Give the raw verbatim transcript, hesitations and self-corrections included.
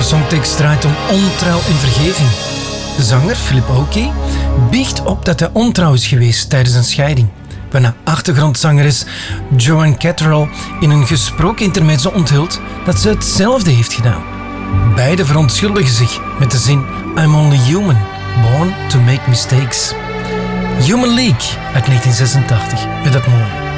songtekst draait om ontrouw en vergeving. De zanger, Philip Oakey, biecht op dat hij ontrouw is geweest tijdens een scheiding. Waarna achtergrondzangeres Joan Cattrall in een gesproken intermezzo onthult dat ze hetzelfde heeft gedaan. Beiden verontschuldigen zich met de zin I'm only human, born to make mistakes. Human League uit negentien zesentachtig, met dat mooie